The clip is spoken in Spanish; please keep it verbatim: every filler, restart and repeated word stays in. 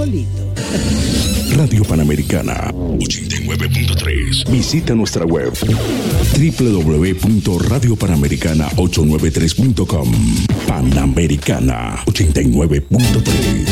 solito. Radio Panamericana ochenta y nueve punto tres. Visita nuestra web doble u doble u doble u punto radio panamericana ochocientos noventa y tres punto com. Panamericana ochenta y nueve punto tres.